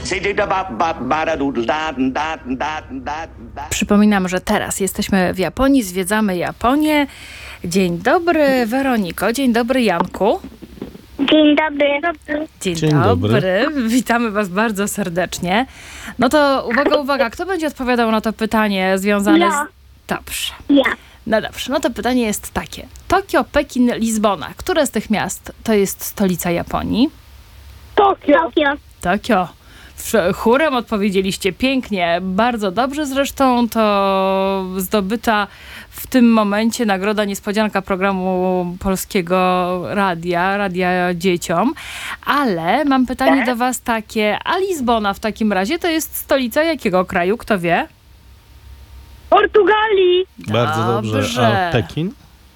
Przypominam, że teraz jesteśmy w Japonii, zwiedzamy Japonię. Dzień dobry, Weroniko. Dzień dobry, Janku. Dzień dobry. Dzień dobry. Witamy was bardzo serdecznie. No to uwaga, kto będzie odpowiadał na to pytanie związane z... Dobrze. Ja. No dobrze, no to pytanie jest takie. Tokio, Pekin, Lizbona. Które z tych miast to jest stolica Japonii? Tokio. Tokio. Chórem odpowiedzieliście pięknie, bardzo dobrze. Zresztą to zdobyta w tym momencie nagroda niespodzianka programu Polskiego Radia Dzieciom. Ale mam pytanie do was takie, a Lizbona w takim razie to jest stolica jakiego kraju? Kto wie? Portugalii. Bardzo dobrze. A Pekin?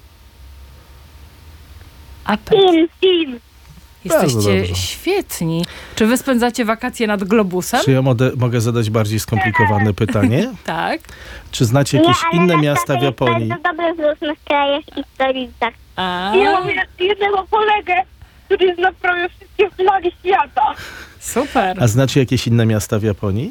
A Pekin. Chin. Jesteście świetni. Czy wy spędzacie wakacje nad globusem? Czy ja mogę zadać bardziej skomplikowane pytanie? Tak. Czy znacie jakieś inne miasta w Japonii? Bardzo dobre w różnych krajach i stolicach. Ja mam jednego kolegę, który zna prawie wszystkie flagi świata. Super. A znacie jakieś inne miasta w Japonii?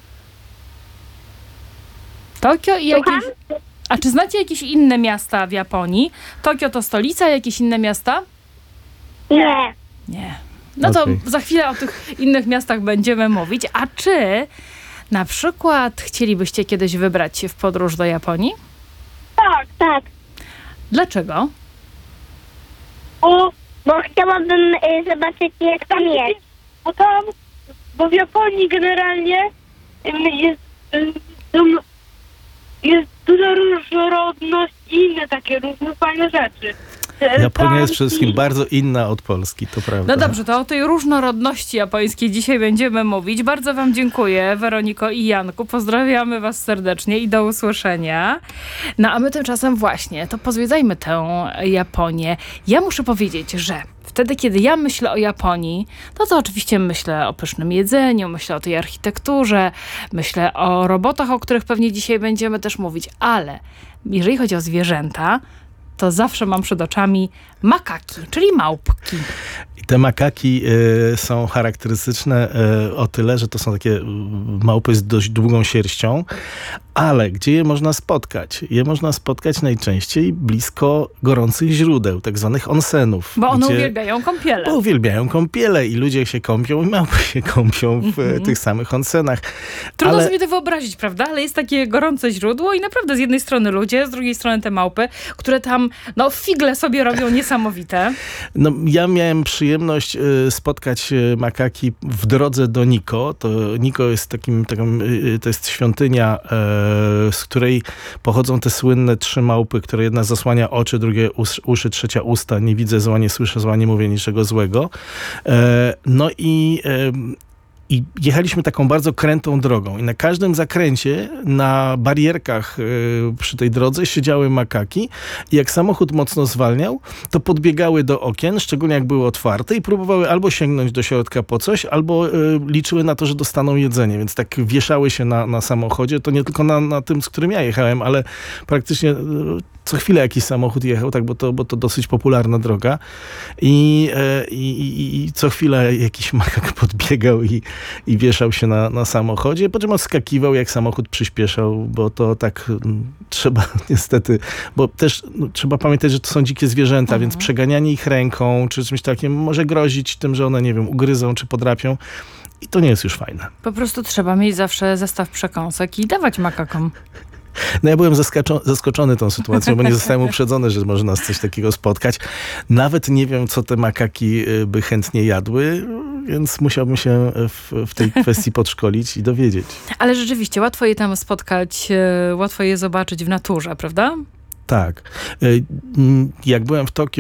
Tokio i jakieś... A czy znacie jakieś inne miasta w Japonii? Tokio to stolica, jakieś inne miasta? Nie. Nie. No to Okej. za chwilę o tych innych miastach będziemy mówić. A czy na przykład chcielibyście kiedyś wybrać się w podróż do Japonii? Tak. Dlaczego? Bo chciałabym zobaczyć, jak tam jest. Bo w Japonii generalnie jest duża różnorodność i inne takie różne fajne rzeczy. Japonia jest przede wszystkim bardzo inna od Polski, to prawda. No dobrze, to o tej różnorodności japońskiej dzisiaj będziemy mówić. Bardzo wam dziękuję, Weroniko i Janku. Pozdrawiamy was serdecznie i do usłyszenia. No a my tymczasem właśnie, to pozwiedzajmy tę Japonię. Ja muszę powiedzieć, że wtedy, kiedy ja myślę o Japonii, to oczywiście myślę o pysznym jedzeniu, myślę o tej architekturze, myślę o robotach, o których pewnie dzisiaj będziemy też mówić, ale jeżeli chodzi o zwierzęta, to zawsze mam przed oczami makaki, czyli małpki. I te makaki są charakterystyczne o tyle, że to są takie małpy z dość długą sierścią, ale gdzie je można spotkać? Je można spotkać najczęściej blisko gorących źródeł, tak zwanych onsenów. Bo one uwielbiają kąpiele. Bo uwielbiają kąpiele i ludzie się kąpią i małpy się kąpią w tych samych onsenach. Trudno sobie to wyobrazić, prawda? Ale jest takie gorące źródło i naprawdę z jednej strony ludzie, z drugiej strony te małpy, które tam figle sobie robią niesamowite. No, ja miałem przyjemność spotkać makaki w drodze do Nikko. Nikko jest to jest świątynia, z której pochodzą te słynne 3 małpy, które jedna zasłania oczy, drugie uszy, trzecia usta. Nie widzę zła, nie słyszę zła, nie mówię niczego złego. I jechaliśmy taką bardzo krętą drogą i na każdym zakręcie, na barierkach przy tej drodze siedziały makaki i jak samochód mocno zwalniał, to podbiegały do okien, szczególnie jak były otwarte i próbowały albo sięgnąć do środka po coś, albo liczyły na to, że dostaną jedzenie, więc tak wieszały się na samochodzie. To nie tylko na tym, z którym ja jechałem, ale praktycznie co chwilę jakiś samochód jechał, tak, bo to dosyć popularna droga i co chwilę jakiś makak podbiegał i wieszał się na samochodzie, po czym odskakiwał, jak samochód przyspieszał, bo to tak trzeba niestety, bo też trzeba pamiętać, że to są dzikie zwierzęta, więc przeganianie ich ręką, czy czymś takim może grozić tym, że one, nie wiem, ugryzą, czy podrapią i to nie jest już fajne. Po prostu trzeba mieć zawsze zestaw przekąsek i dawać makakom. No ja byłem zaskoczony tą sytuacją, bo nie zostałem uprzedzony, że może nas coś takiego spotkać. Nawet nie wiem, co te makaki by chętnie jadły, więc musiałbym się w tej kwestii podszkolić i dowiedzieć. Ale rzeczywiście, łatwo je tam spotkać, łatwo je zobaczyć w naturze, prawda? Tak. Jak byłem w Tokio,